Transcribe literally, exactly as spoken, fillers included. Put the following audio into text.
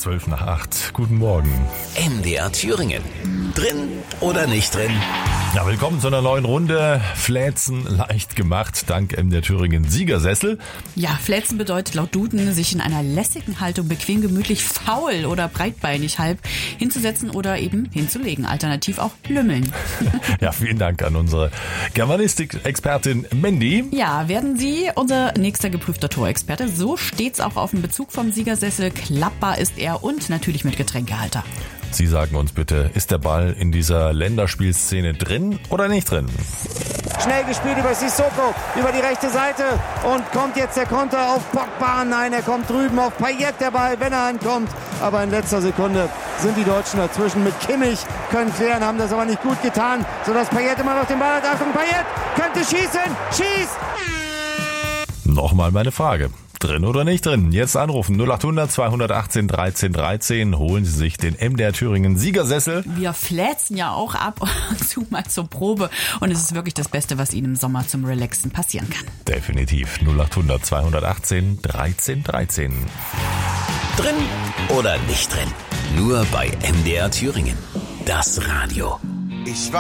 zwölf nach acht. Guten Morgen. M D R Thüringen. Drin oder nicht drin? Ja, willkommen zu einer neuen Runde. Fläzen leicht gemacht, dank M D R Thüringen Siegersessel. Ja, Fläzen bedeutet laut Duden, sich in einer lässigen Haltung bequem, gemütlich, faul oder breitbeinig halb hinzusetzen oder eben hinzulegen. Alternativ auch lümmeln. Ja, vielen Dank an unsere Germanistik-Expertin Mandy. Ja, werden Sie unser nächster geprüfter Torexperte. So steht's auch auf dem Bezug vom Siegersessel. Klappbar ist er und natürlich mit Getränkehalter. Sie sagen uns bitte, ist der Ball in dieser Länderspielszene drin oder nicht drin? Schnell gespielt über Sissoko, über die rechte Seite und kommt jetzt der Konter auf Pogba. Nein, er kommt drüben auf Payet, der Ball, wenn er ankommt. Aber in letzter Sekunde sind die Deutschen dazwischen mit Kimmich, können klären, haben das aber nicht gut getan, sodass Payet immer noch den Ball hat. Achtung, Payet könnte schießen, schießt! Nochmal meine Frage. Drin oder nicht drin? Jetzt anrufen null acht hundert zweihundertachtzehn dreizehn dreizehn. Holen Sie sich den M D R Thüringen Siegersessel. Wir fläzen ja auch ab und zu mal zur Probe. Und es ist wirklich das Beste, was Ihnen im Sommer zum Relaxen passieren kann. Definitiv. null acht hundert zweihundertachtzehn dreizehn dreizehn. Drin oder nicht drin? Nur bei M D R Thüringen. Das Radio. Ich war